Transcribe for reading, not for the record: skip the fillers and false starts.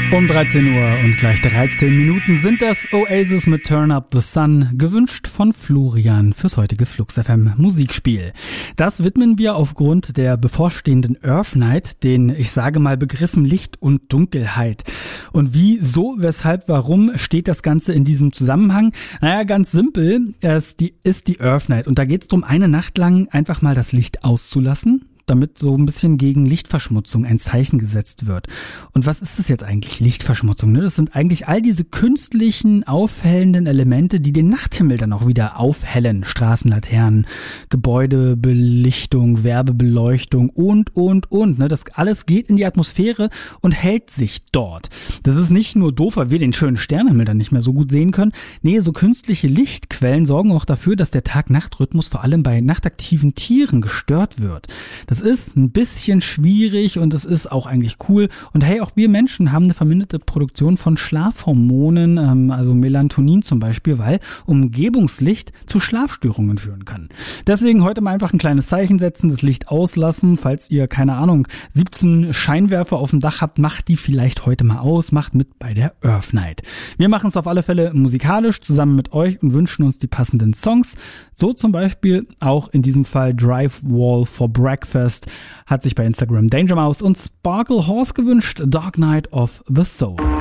Um 13 Uhr und gleich 13 Minuten sind das Oasis mit Turn Up the Sun, gewünscht von Florian fürs heutige Flux FM Musikspiel. Das widmen wir aufgrund der bevorstehenden Earth Night den, ich sage mal, Begriffen Licht und Dunkelheit. Und wie, so, weshalb, warum steht das Ganze in diesem Zusammenhang? Naja, ganz simpel, ist die Earth Night und da geht es darum, eine Nacht lang einfach mal das Licht auszulassen, damit so ein bisschen gegen Lichtverschmutzung ein Zeichen gesetzt wird. Und was ist das jetzt eigentlich, Lichtverschmutzung? Das sind eigentlich all diese künstlichen, aufhellenden Elemente, die den Nachthimmel dann auch wieder aufhellen. Straßenlaternen, Gebäudebelichtung, Werbebeleuchtung und. Das alles geht in die Atmosphäre und hält sich dort. Das ist nicht nur doof, weil wir den schönen Sternenhimmel dann nicht mehr so gut sehen können. Nee, so künstliche Lichtquellen sorgen auch dafür, dass der Tag-Nacht-Rhythmus vor allem bei nachtaktiven Tieren gestört wird. Das ist ein bisschen schwierig und es ist auch eigentlich cool. Und hey, auch wir Menschen haben eine verminderte Produktion von Schlafhormonen, also Melatonin zum Beispiel, weil Umgebungslicht zu Schlafstörungen führen kann. Deswegen heute mal einfach ein kleines Zeichen setzen, das Licht auslassen. Falls ihr, 17 Scheinwerfer auf dem Dach habt, macht die vielleicht heute mal aus, macht mit bei der Earth Night. Wir machen es auf alle Fälle musikalisch zusammen mit euch und wünschen uns die passenden Songs. So zum Beispiel auch in diesem Fall Drive Wall for Breakfast hat sich bei Instagram Danger Mouse und Sparkle Horse gewünscht, Dark Night of the Soul.